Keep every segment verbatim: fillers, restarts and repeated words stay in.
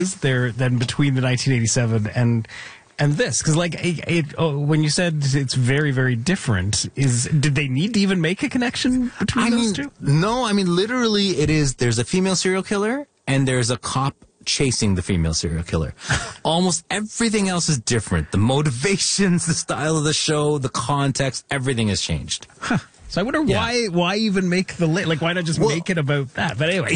there than between the nineteen eighty-seven and and this? Because like it, it oh, when you said it's very very different, is did they need to even make a connection between I those mean, two? No, I mean literally, it is. There's a female serial killer and there's a cop chasing the female serial killer. Almost everything else is different. The motivations, the style of the show, the context, everything has changed. Huh. So I wonder Yeah. why why even make the li- like why not just Well, make it about that? But anyway,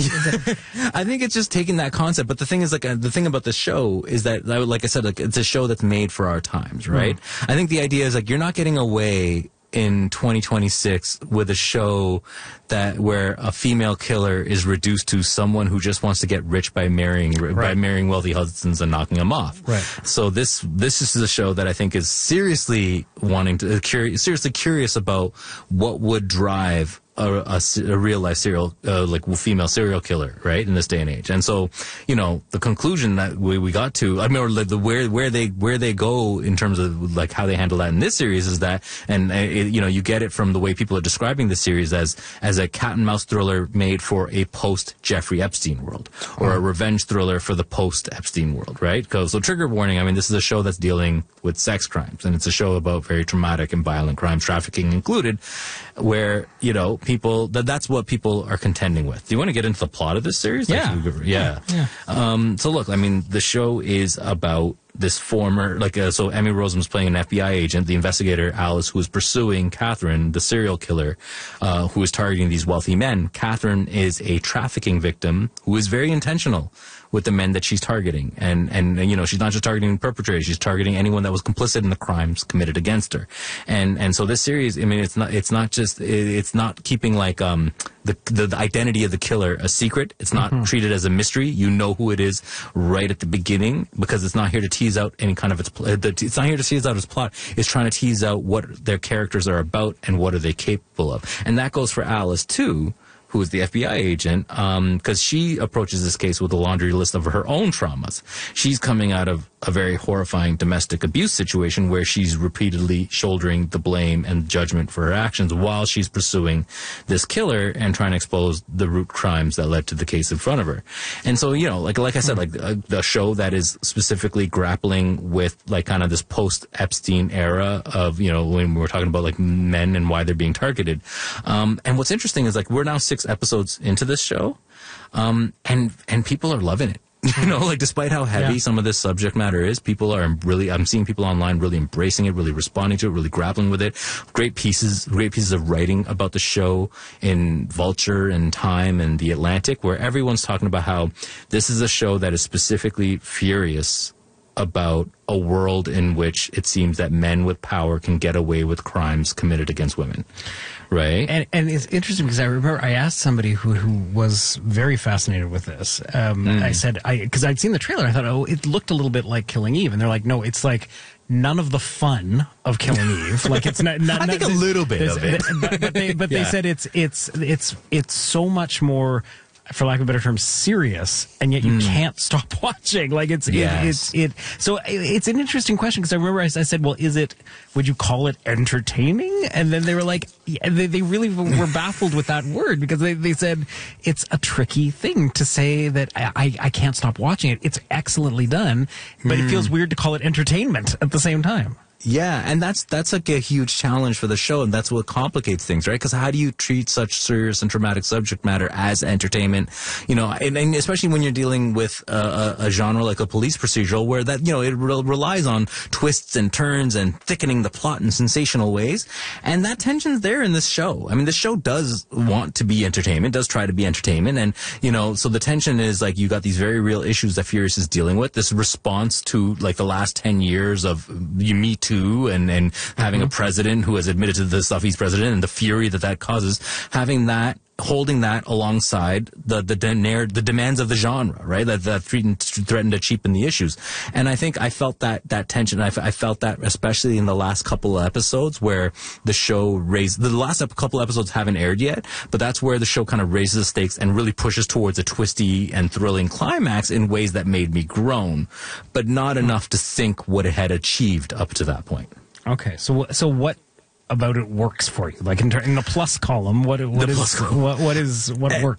I think it's just taking that concept. But the thing is, like, uh, the thing about the show is that, like I said, like it's a show that's made for our times, right? Mm. I think the idea is like you're not getting away in twenty twenty-six with a show that where a female killer is reduced to someone who just wants to get rich by marrying right. by marrying wealthy husbands and knocking them off. Right. So this this is a show that I think is seriously wanting to uh, curious, seriously curious about what would drive A, a, a real life serial, uh, like female serial killer, right, in this day and age. And so, you know, the conclusion that we, we got to, I mean, or the where where they where they go in terms of like how they handle that in this series is that, and uh, it, you know, you get it from the way people are describing the series as as a cat and mouse thriller made for a post Jeffrey Epstein world, or a revenge thriller for the post Epstein world, right? So trigger warning. I mean, this is a show that's dealing with sex crimes, and it's a show about very traumatic and violent crimes, trafficking included, where you know. People that that's what people are contending with. Do you want to get into the plot of this series? Yeah, like, yeah. yeah. Um, so look, I mean, the show is about this former, like, uh, so Emmy Rossum's playing an F B I agent, the investigator Alice, who is pursuing Catherine, the serial killer, uh, who is targeting these wealthy men. Catherine is a trafficking victim who is very intentional with the men that she's targeting. And, and, and, you know, she's not just targeting perpetrators, she's targeting anyone that was complicit in the crimes committed against her. And, and so this series, I mean, it's not, it's not just, it's not keeping like, um, the, the, the identity of the killer a secret. It's not mm-hmm. treated as a mystery. You know who it is right at the beginning because it's not here to tease out any kind of its, it's not here to tease out its plot. It's trying to tease out what their characters are about and what are they capable of. And that goes for Alice too, who is the F B I agent, um, because she approaches this case with a laundry list of her own traumas. She's coming out of a very horrifying domestic abuse situation where she's repeatedly shouldering the blame and judgment for her actions while she's pursuing this killer and trying to expose the root crimes that led to the case in front of her. And so, you know, like like I said, like a, a show that is specifically grappling with like kind of this post-Epstein era of, you know, when we're talking about like men and why they're being targeted. Um, and what's interesting is like we're now six episodes into this show, um, and and people are loving it. You know, like despite how heavy yeah. some of this subject matter is, people are really, I'm seeing people online really embracing it, really responding to it, really grappling with it. Great pieces, great pieces of writing about the show in Vulture and Time and The Atlantic, where everyone's talking about how this is a show that is specifically furious about a world in which it seems that men with power can get away with crimes committed against women. Right. And and it's interesting because I remember I asked somebody who, who was very fascinated with this. Um, mm. I said, I because I'd seen the trailer. I thought, oh, it looked a little bit like Killing Eve. And they're like, no, it's like none of the fun of Killing Eve. Like it's not. not I think not, a little bit of it. But, but they, but yeah. they said it's it's it's it's so much more, for lack of a better term, serious, and yet you mm. can't stop watching. Like it's yes. it, it, it so it's an interesting question because I remember I, I said, well, is it? Would you call it entertaining? And then they were like, yeah, they they really were baffled with that word because they they said it's a tricky thing to say that I I, I can't stop watching it. It's excellently done, but mm. it feels weird to call it entertainment at the same time. Yeah, and that's that's like a huge challenge for the show, and that's what complicates things, right? Because how do you treat such serious and traumatic subject matter as entertainment? You know, and, and especially when you're dealing with a, a, a genre like a police procedural, where that you know it re- relies on twists and turns and thickening the plot in sensational ways, and that tension's there in this show. I mean, this show does want to be entertainment, does try to be entertainment, and you know, so the tension is like you got these very real issues that Furious is dealing with. This response to like the last ten years of you Me Too. And, and having mm-hmm. a president who has admitted to the stuff he's president and the fury that that causes, having that, holding that alongside the the, the, the demands of the genre, right? That, that threaten, threaten to cheapen the issues. And I think I felt that, that tension. I, I felt that especially in the last couple of episodes where the show raised, the last couple of episodes haven't aired yet, but that's where the show kind of raises the stakes and really pushes towards a twisty and thrilling climax in ways that made me groan, but not enough to think what it had achieved up to that point. Okay. So, so what about it works for you? Like in, ter- in the plus column, what what the is plus column. what what is what and, works?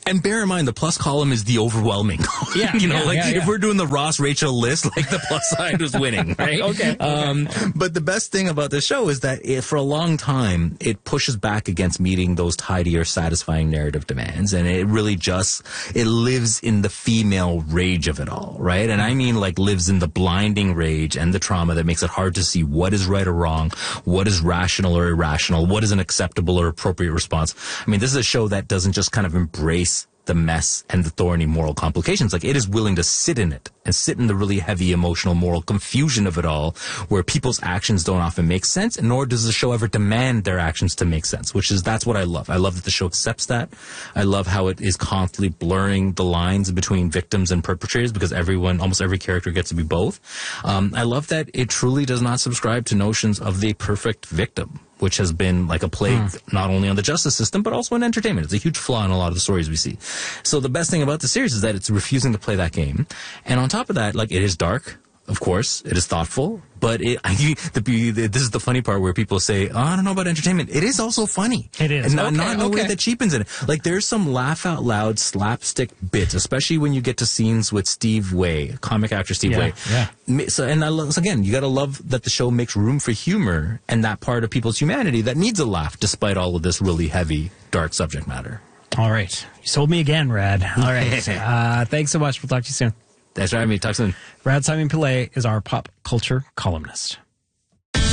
And bear in mind, the plus column is the overwhelming. Yeah, you know, yeah, like yeah, yeah. if we're doing the Ross Rachel list, like the plus side was winning, right? Okay. Um, but the best thing about the show is that it, for a long time, it pushes back against meeting those tidier, satisfying narrative demands, and it really just it lives in the female rage of it all, right? And I mean, like, lives in the blinding rage and the trauma that makes it hard to see what is right or wrong, what is rational or irrational, what is an acceptable or appropriate response. I mean, this is a show that doesn't just kind of embrace the mess and the thorny moral complications. Like, it is willing to sit in it and sit in the really heavy emotional moral confusion of it all, where people's actions don't often make sense, nor does the show ever demand their actions to make sense, which is, that's what I love. I love that the show accepts that. I love how it is constantly blurring the lines between victims and perpetrators, because everyone, almost every character gets to be both. Um, I love that it truly does not subscribe to notions of the perfect victim, which has been like a plague mm. not only on the justice system, but also in entertainment. It's a huge flaw in a lot of the stories we see. So the best thing about the series is that it's refusing to play that game. And on top of that, like, it is dark. Of course, it is thoughtful, but it, I, the, the, this is the funny part where people say, oh, I don't know about entertainment. It is also funny. It is. And not, okay, not in a okay. way that cheapens it. Like, there's some laugh out loud slapstick bits, especially when you get to scenes with Steve Way, comic actor Steve yeah, Way. Yeah. So, and I love, so again, you gotta love that the show makes room for humor and that part of people's humanity that needs a laugh despite all of this really heavy, dark subject matter. All right. You sold me again, Rad. All right. uh, thanks so much. We'll talk to you soon. Thanks for having me. Talk soon. Rad Simon Pillay is our pop culture columnist.